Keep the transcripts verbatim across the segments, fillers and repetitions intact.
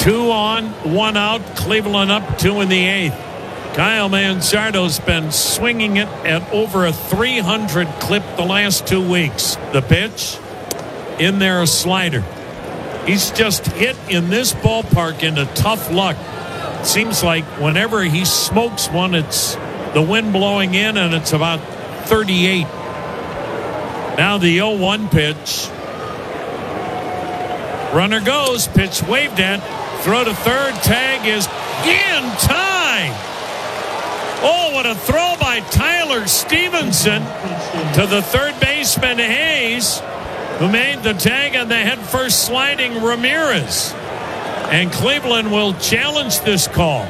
Two on, one out. Cleveland up two in the eighth. Kyle Manzardo's been swinging it at over a three hundred clip the last two weeks. The pitch, in there a slider. He's just hit in this ballpark into tough luck. Seems like whenever he smokes one, it's the wind blowing in, and it's about thirty-eight. Now the oh one pitch. Runner goes, pitch waved at, throw to third, tag is in time. Oh, what a throw by Tyler Stevenson to the third baseman Hayes, who made the tag on the head first sliding Ramirez. And Cleveland will challenge this call.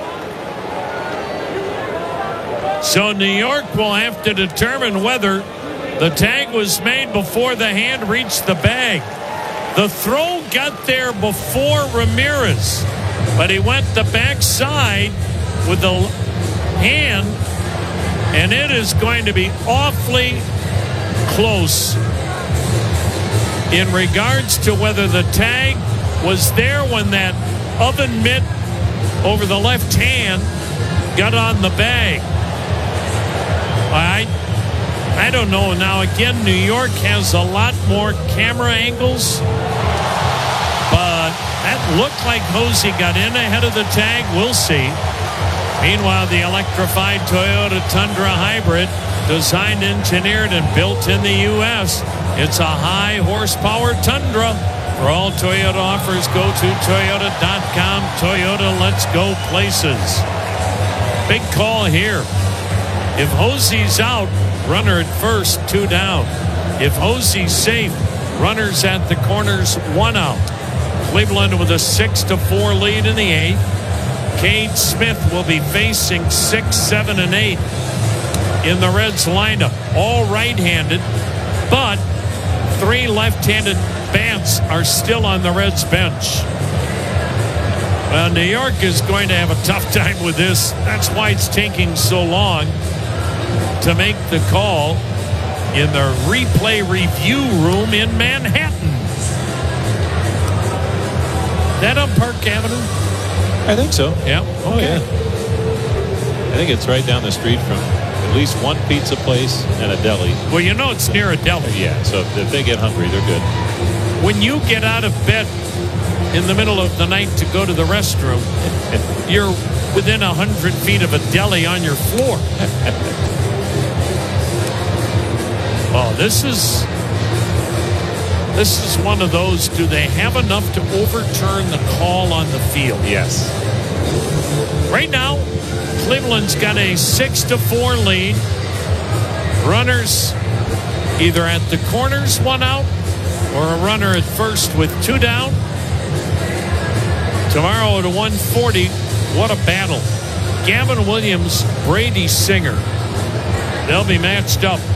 So New York will have to determine whether the tag was made before the hand reached the bag. The throw got there before Ramirez, but he went the backside with the hand, and it is going to be awfully close in regards to whether the tag was there when that oven mitt over the left hand got on the bag. I I don't know. Now, again, New York has a lot more camera angles, but that looked like Hosey got in ahead of the tag. We'll see. Meanwhile, the electrified Toyota Tundra Hybrid, designed, engineered, and built in the U S It's a high-horsepower Tundra. For all Toyota offers, go to Toyota dot com. Toyota, let's go places. Big call here. If Hosey's out, runner at first, two down. If Hosey's safe, runners at the corners, one out. Cleveland with a six to four lead in the eighth. Cade Smith will be facing six, seven, and eight in the Reds lineup. All right-handed, but three left-handed bats are still on the Reds bench. Well, New York is going to have a tough time with this. That's why it's taking so long to make the call in the replay review room in Manhattan. That on Park Avenue? I think so. Yeah. Oh, okay. yeah. I think it's right down the street from at least one pizza place and a deli. Well, you know it's near a deli. Yeah, so if they get hungry, they're good. When you get out of bed in the middle of the night to go to the restroom, you're within a hundred feet of a deli on your floor. Oh, this is this is one of those. Do they have enough to overturn the call on the field? Yes. Right now, Cleveland's got a six to four lead. Runners either at the corners, one out, or a runner at first with two down. Tomorrow at one forty, what a battle. Gavin Williams, Brady Singer. They'll be matched up.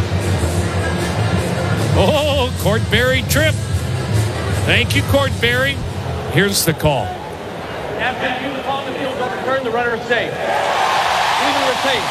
Oh, Court Berry trip. Thank you, Court Berry. Here's the call. After you the ball in the field, don't return, the runner is safe. Even with safe.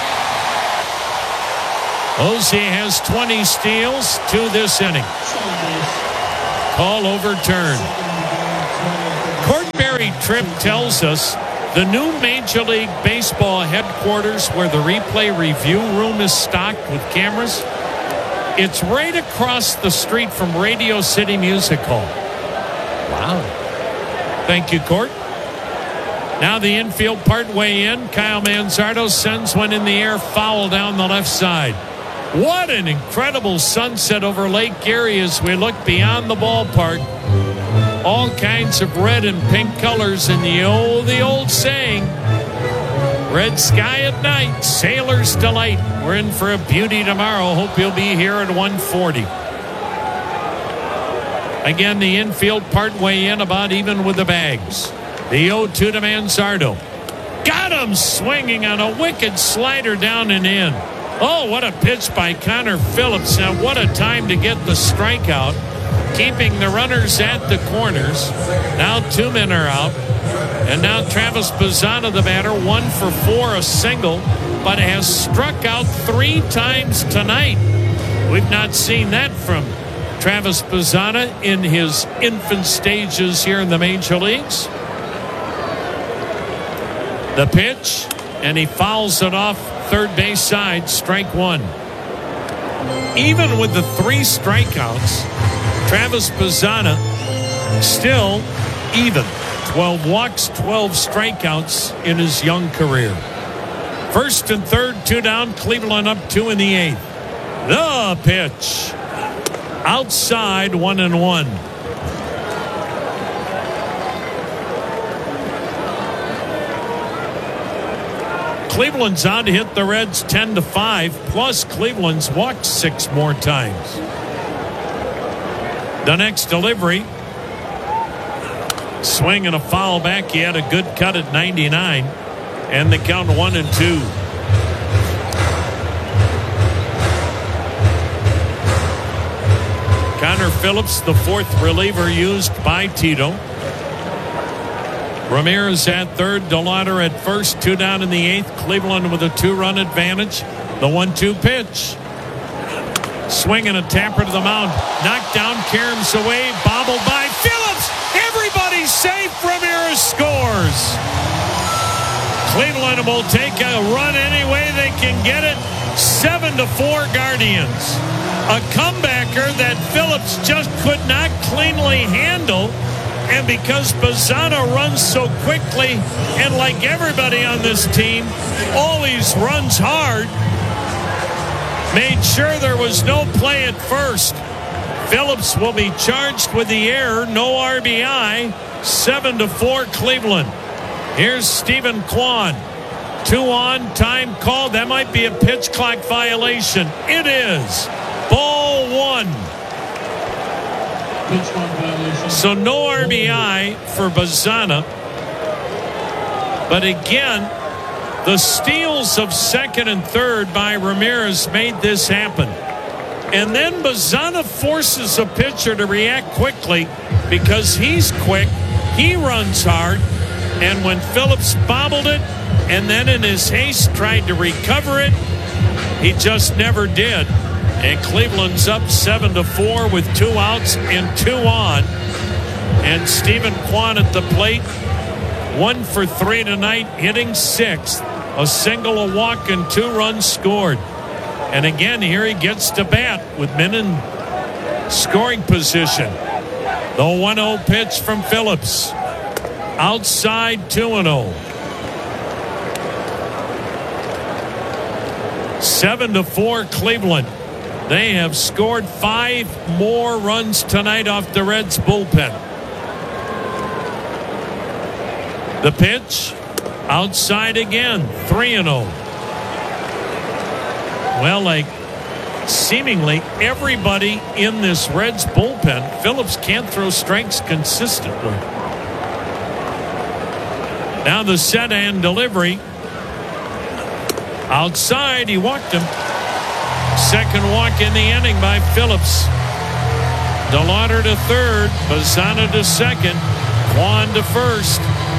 Hosey has twenty steals to this inning. Call overturned. Court Berry trip tells us the new Major League Baseball headquarters, where the replay review room is stocked with cameras, it's right across the street from Radio City Music Hall. Wow. Thank you, Court. Now the infield partway in. Kyle Manzardo sends one in the air, foul down the left side. What an incredible sunset over Lake Erie as we look beyond the ballpark. All kinds of red and pink colors, and the old, the old saying, red sky at night, sailor's delight. We're in for a beauty tomorrow. Hope you'll be here at one forty. Again, the infield partway in, about even with the bags. The oh two to Manzardo. Got him swinging on a wicked slider down and in. Oh, what a pitch by Connor Phillips. Now, what a time to get the strikeout. Keeping the runners at the corners. Now two men are out. And now Travis Bazzana, the batter, one for four, a single, but has struck out three times tonight. We've not seen that from Travis Bazzana in his infant stages here in the major leagues. The pitch, and he fouls it off third base side, strike one. Even with the three strikeouts, Travis Bazzana still even. twelve walks, twelve strikeouts in his young career. First and third, two down, Cleveland up two in the eighth. The pitch. Outside, one and one. Cleveland's on to hit the Reds ten to five, plus Cleveland's walked six more times. The next delivery. Swing and a foul back. He had a good cut at ninety-nine. And the count one and two. Connor Phillips, the fourth reliever used by Tito. Ramirez at third, DeLauder at first, two down in the eighth. Cleveland with a two-run advantage. The one two pitch. Swing and a tapper to the mound. Knocked down, Karam's away, bobbled by Phillips. Everybody's safe. Ramirez scores. Cleveland will take a run any way they can get it. Seven to four, Guardians. A comebacker that Phillips just could not cleanly handle. And because Bazzana runs so quickly, and like everybody on this team, always runs hard, made sure there was no play at first. Phillips will be charged with the error. No R B I. Seven to four, Cleveland. Here's Stephen Kwan. Two on, time called. That might be a pitch clock violation. It is. Ball one. So no R B I for Bazzana. But again, the steals of second and third by Ramirez made this happen. And then Bazzana forces a pitcher to react quickly because he's quick. He runs hard. And when Phillips bobbled it and then in his haste tried to recover it, he just never did. And Cleveland's up seven to four with two outs and two on. And Stephen Kwan at the plate, one for three tonight, hitting sixth. A single, a walk, and two runs scored. And again, here he gets to bat with men in scoring position. The one oh pitch from Phillips. Outside, two and oh. seven to four, Cleveland. They have scored five more runs tonight off the Reds bullpen. The pitch, outside again, three and oh. Well, like seemingly everybody in this Reds bullpen, Phillips can't throw strikes consistently. Now the set and delivery. Outside, he walked him. Second walk in the inning by Phillips. DeLauder to third, Bazzana to second, Kwan to first.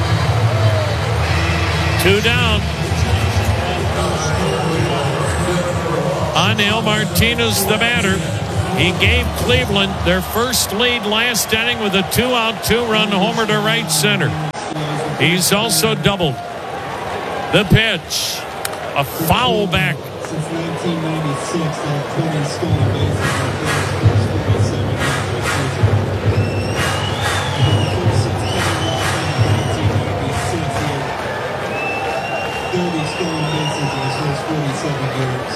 Two down. Angel Martinez, the batter. He gave Cleveland their first lead last inning with a two-out, two-run homer to right center. He's also doubled. The pitch. A foul back. Since nineteen ninety-six, they have twenty stolen bases in the first forty-seven games. Since nineteen ninety-six, he had thirty stolen bases in his first forty-seven games.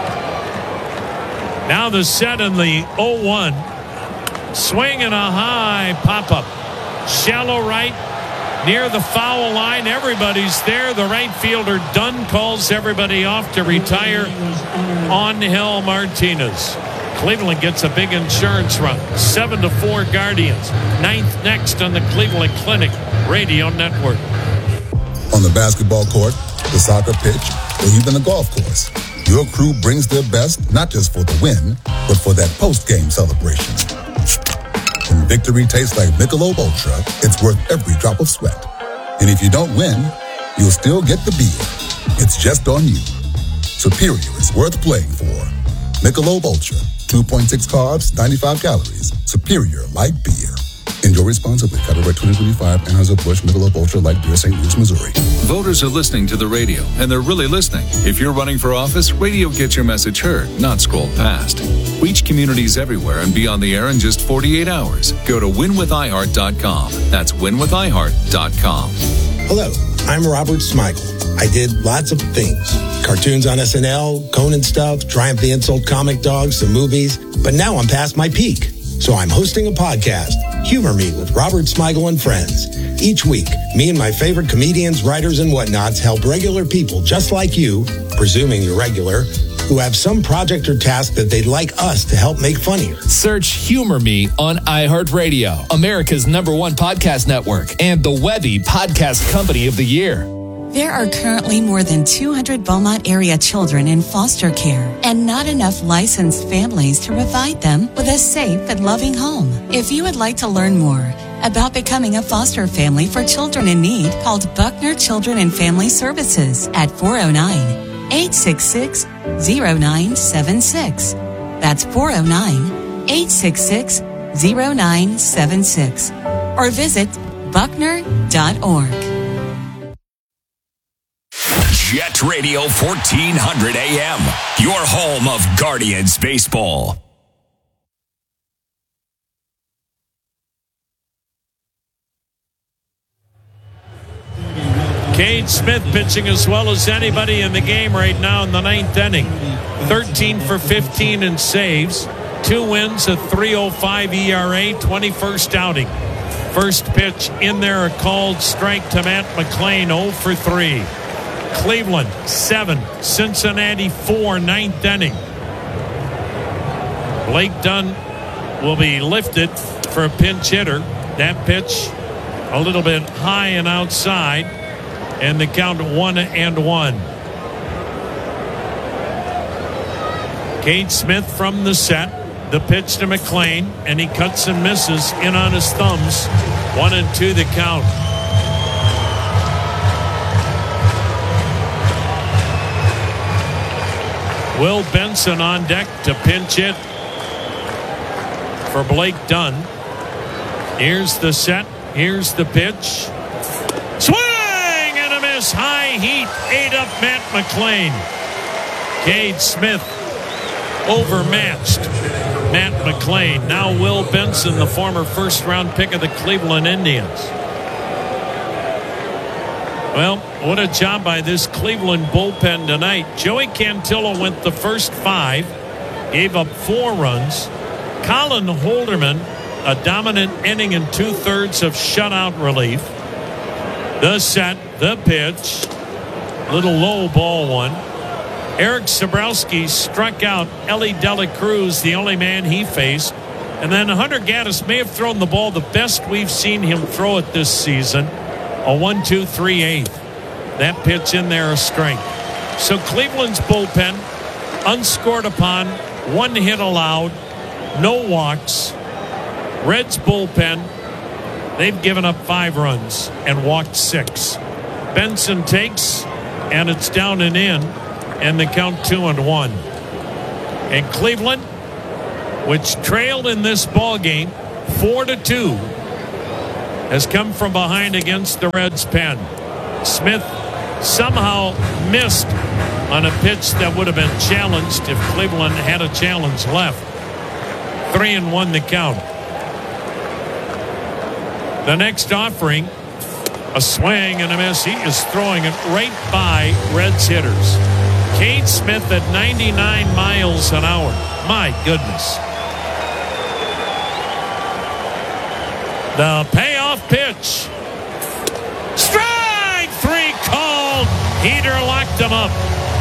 Now the set in the oh one. Swing and a high pop-up. Shallow right. Near the foul line, everybody's there. The right fielder, Dunn, calls everybody off to retire Angel Martinez. Cleveland gets a big insurance run. Seven to four, Guardians. Ninth next on the Cleveland Clinic Radio Network. On the basketball court, the soccer pitch, or even the golf course, your crew brings their best not just for the win, but for that post-game celebration. When victory tastes like Michelob Ultra, it's worth every drop of sweat. And if you don't win, you'll still get the beer. It's just on you. Superior is worth playing for. Michelob Ultra, two point six carbs, ninety-five calories. Superior like beer. Enjoy responsibly. Copyright twenty twenty-five, Anheuser-Busch Michelob Ultra Light Beer, Saint Louis, Missouri. Voters are listening to the radio, and they're really listening. If you're running for office, radio gets your message heard, not scrolled past. Reach communities everywhere and be on the air in just forty-eight hours. Go to win with i heart dot com. That's win with i heart dot com. Hello, I'm Robert Smigel. I did lots of things. Cartoons on S N L, Conan stuff, Triumph the Insult comic dogs, some movies. But now I'm past my peak. So I'm hosting a podcast, Humor Me with Robert Smigel and Friends. Each week, me and my favorite comedians, writers, and whatnots help regular people just like you, presuming you're regular, who have some project or task that they'd like us to help make funnier. Search Humor Me on iHeartRadio, America's number one podcast network, and the Webby Podcast Company of the Year. There are currently more than two hundred Beaumont area children in foster care and not enough licensed families to provide them with a safe and loving home. If you would like to learn more about becoming a foster family for children in need, call Buckner Children and Family Services at four oh nine, eight six six, oh nine seven six. That's four oh nine, eight six six, oh nine seven six. Or visit buckner dot org. Jet Radio fourteen hundred A M, your home of Guardians baseball. Cade Smith pitching as well as anybody in the game right now in the ninth inning. thirteen for fifteen in saves, two wins, a three oh five E R A, twenty-first outing. First pitch in there, a called strike to Matt McClain, oh for three. Cleveland, seven. Cincinnati, four, ninth inning. Blake Dunn will be lifted for a pinch hitter. That pitch a little bit high and outside. And the count one and one. Cade Smith from the set. The pitch to McClain. And he cuts and misses in on his thumbs. One and two the count. Will Benson on deck to pinch hit for Blake Dunn. Here's the set. Here's the pitch. Swing and a miss. High heat ate up Matt McClain. Cade Smith overmatched Matt McClain. Now Will Benson, the former first round pick of the Cleveland Indians. Well, what a job by this Cleveland bullpen tonight. Joey Cantillo went the first five, gave up four runs. Colin Holderman, a dominant inning and two-thirds of shutout relief. The set, the pitch, little low ball one. Eric Sabrowski struck out Ellie Dela Cruz, the only man he faced. And then Hunter Gaddis may have thrown the ball the best we've seen him throw it this season. A one two three eighth. That pitch in there a strike. So Cleveland's bullpen unscored upon, one hit allowed, no walks. Reds bullpen, they've given up five runs and walked six. Benson takes, and it's down and in, and the count two and one. And Cleveland, which trailed in this ball game four to two, has come from behind against the Reds' pen. Smith somehow missed on a pitch that would have been challenged if Cleveland had a challenge left. Three and one the count. The next offering, a swing and a miss. He is throwing it right by Reds hitters. Cade Smith at ninety-nine miles an hour. My goodness. The payoff pitch. Strike three called. Heater locked him up.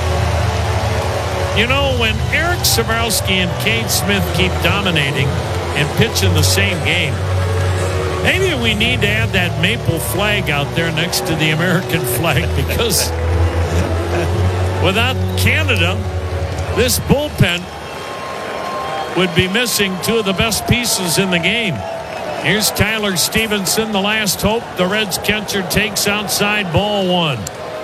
You know, when Eric Sabrowski and Cade Smith keep dominating and pitching the same game, maybe we need to add that maple flag out there next to the American flag, because without Canada, this bullpen would be missing two of the best pieces in the game. Here's Tyler Stevenson, the last hope. The Reds catcher takes outside, ball one.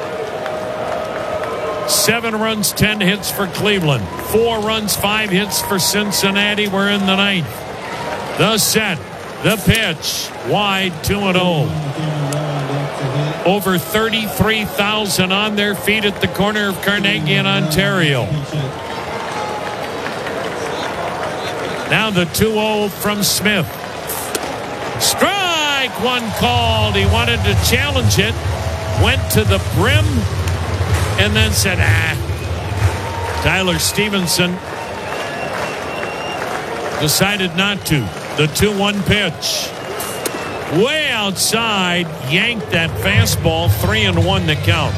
Seven runs, ten hits for Cleveland. Four runs, five hits for Cincinnati. We're in the ninth. The set. The pitch, wide, two and oh. Over thirty-three thousand on their feet at the corner of Carnegie in Ontario. Now the two oh from Smith. Strike one called. He wanted to challenge it. Went to the brim and then said, ah. Tyler Stevenson decided not to. The two one pitch. Way outside. Yanked that fastball. Three and one to count.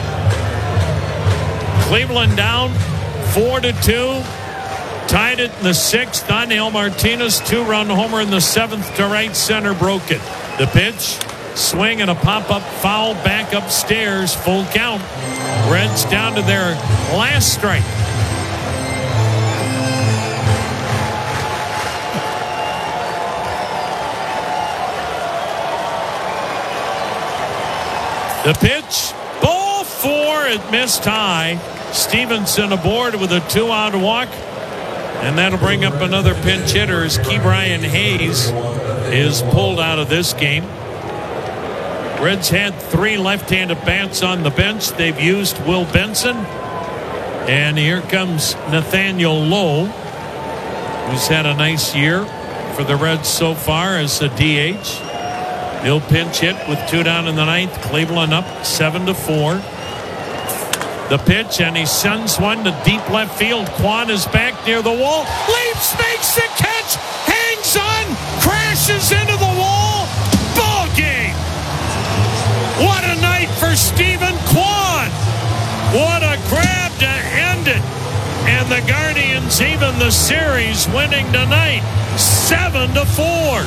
Cleveland down four to two. Tied it in the sixth. Daniel Martinez, two-run homer in the seventh to right center, broke it. The pitch, swing and a pop-up foul back upstairs, full count. Reds down to their last strike. The pitch, ball four, it missed high. Stevenson aboard with a two-out walk. And that'll bring up another pinch hitter as Ke'Bryan Hayes is pulled out of this game. Reds had three left-handed bats on the bench. They've used Will Benson. And here comes Nathaniel Lowe, who's had a nice year for the Reds so far as a D H. He'll pinch hit with two down in the ninth. Cleveland up seven to four. The pitch, and he sends one to deep left field. Kwan is back near the wall. Leaps, makes the catch, hangs on, crashes into the wall. Ball game. What a night for Stephen Kwan. What a grab to end it. And the Guardians even the series, winning tonight seven to four.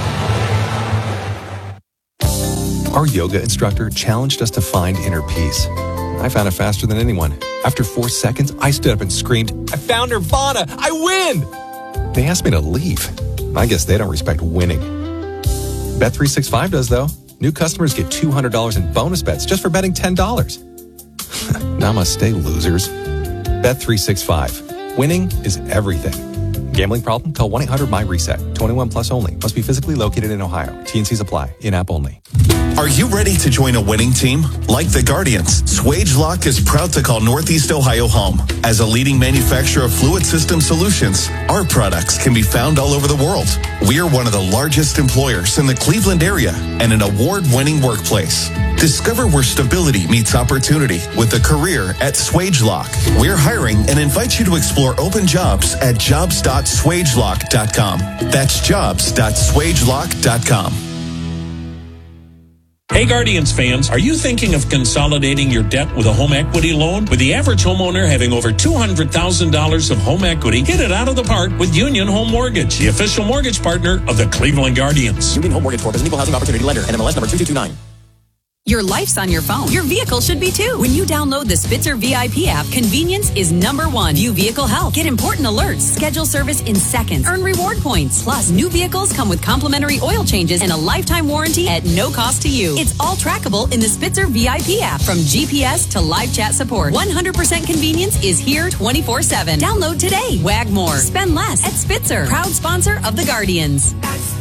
Our yoga instructor challenged us to find inner peace. I found it faster than anyone. After four seconds, I stood up and screamed, I found Nirvana! I win! They asked me to leave. I guess they don't respect winning. Bet three sixty-five does, though. New customers get two hundred dollars in bonus bets just for betting ten dollars. Namaste, losers. Bet three sixty-five. Winning is everything. Gambling problem? Call one eight hundred M Y reset. twenty-one plus only. Must be physically located in Ohio. T N Cs apply. In-app only. Are you ready to join a winning team? Like the Guardians, Swagelok is proud to call Northeast Ohio home. As a leading manufacturer of fluid system solutions, our products can be found all over the world. We are one of the largest employers in the Cleveland area and an award-winning workplace. Discover where stability meets opportunity with a career at Swagelok. We're hiring and invite you to explore open jobs at jobs dot swagelok dot com. That's jobs dot swagelok dot com. Hey Guardians fans, are you thinking of consolidating your debt with a home equity loan? With the average homeowner having over two hundred thousand dollars of home equity, get it out of the park with Union Home Mortgage, the official mortgage partner of the Cleveland Guardians. Union Home Mortgage Corp is an equal housing opportunity lender, N M L S number two two two nine. Your life's on your phone. Your vehicle should be too. When you download the Spitzer V I P app, convenience is number one. View vehicle health. Get important alerts. Schedule service in seconds. Earn reward points. Plus, new vehicles come with complimentary oil changes and a lifetime warranty at no cost to you. It's all trackable in the Spitzer V I P app. From G P S to live chat support, one hundred percent convenience is here twenty-four seven. Download today. Wag more. Spend less at Spitzer. Proud sponsor of the Guardians.